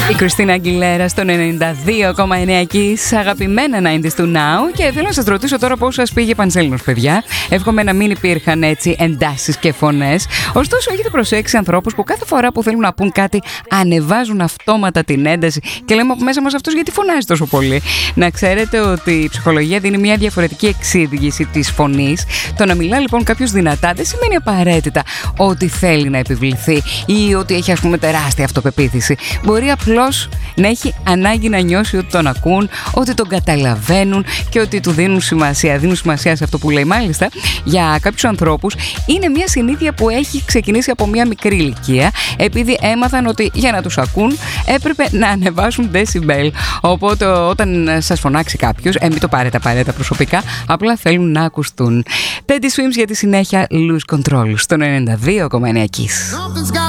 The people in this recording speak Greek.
Η Κριστίνα Αγγιλέρα στο 92,9 Kiss, αγαπημένα 90's του Now. Και θέλω να σας ρωτήσω τώρα πώς σας πήγε Πανσέλινος, παιδιά. Εύχομαι να μην υπήρχαν έτσι εντάσεις και φωνές. Ωστόσο, έχετε προσέξει ανθρώπους που κάθε φορά που θέλουν να πούν κάτι ανεβάζουν αυτόματα την ένταση και λέμε από μέσα μας αυτός γιατί φωνάζει τόσο πολύ. Να ξέρετε ότι η ψυχολογία δίνει μια διαφορετική εξήγηση της φωνής. Το να μιλά λοιπόν κάποιος δυνατά δεν σημαίνει απαραίτητα ότι θέλει να επιβληθεί ή ότι έχει, ας πούμε, τεράστια αυτοπεποίθηση. Μπορεί απλώς να έχει ανάγκη να νιώσει ότι τον ακούν, ότι τον καταλαβαίνουν και ότι του δίνουν σημασία. Δίνουν σημασία σε αυτό που λέει. Μάλιστα, για κάποιους ανθρώπους είναι μια συνήθεια που έχει ξεκινήσει από μια μικρή ηλικία, επειδή έμαθαν ότι για να τους ακούν έπρεπε να ανεβάσουν decibel. Οπότε όταν σας φωνάξει κάποιος, μην το πάρετε απαραίτητα προσωπικά, απλά θέλουν να ακουστούν. Teddy Swims για τη συνέχεια, Lose Control στο 92,9 Kiss.